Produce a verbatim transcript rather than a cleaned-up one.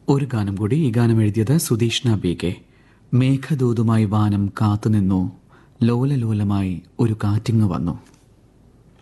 ഒരു ഗാനം കൂടി. ഈ ഗാനം എഴുതിയത് സുധീഷ്ണ ബി കെ. മേഘദൂതുമായി വാനം കാത്തുനിന്നു, ലോലലോലമായി ഒരു കാറ്റിങ്ങ് വന്നു.